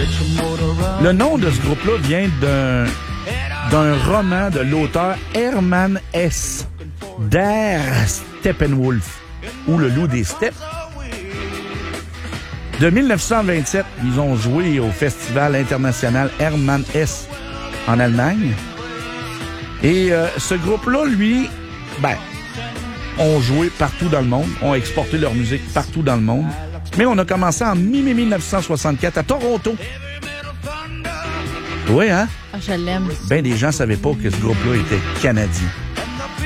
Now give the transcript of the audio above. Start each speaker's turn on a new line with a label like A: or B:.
A: Le nom de ce groupe-là vient d'un roman de l'auteur Hermann Hesse, Der Steppenwolf, ou Le Loup des Steppes. De 1927, ils ont joué au Festival international Hermann Hesse en Allemagne. Et ce groupe-là, lui, ont joué partout dans le monde, ont exporté leur musique partout dans le monde. Mais on a commencé en 1964 à Toronto. Oui, hein?
B: Ah, je l'aime.
A: Ben des gens savaient pas que ce groupe-là était canadien.